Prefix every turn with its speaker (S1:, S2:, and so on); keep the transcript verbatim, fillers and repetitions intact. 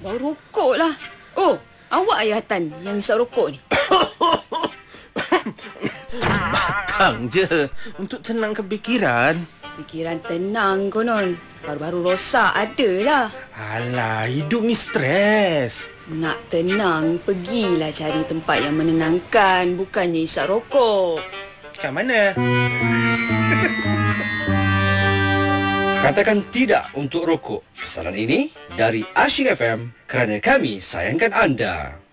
S1: Bau rokok lah. Oh, awak Ayah Tan yang isap rokok ni?
S2: Batang je untuk tenangkan fikiran.
S1: Fikiran tenang konon. Baru-baru rosak adalah.
S2: Alah, hidup ni stres.
S1: Nak tenang, pergilah cari tempat yang menenangkan. Bukannya isap rokok.
S2: Kat mana?
S3: Katakan tidak untuk rokok. Pesanan ini dari Asyik F M kerana kami sayangkan anda.